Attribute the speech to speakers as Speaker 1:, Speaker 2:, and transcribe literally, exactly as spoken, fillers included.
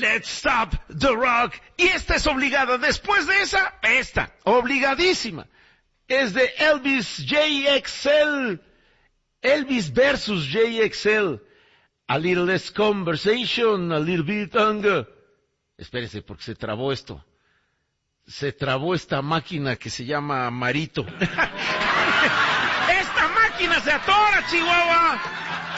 Speaker 1: Let's Stop the Rock. Y esta es obligada. Después de esa, esta, obligadísima. Es de Elvis J X L. Elvis versus J X L. A little less conversation, a little bit anger. Espérese, porque se trabó esto. Se trabó esta máquina que se llama Marito. ¡Esta máquina se atora, Chihuahua!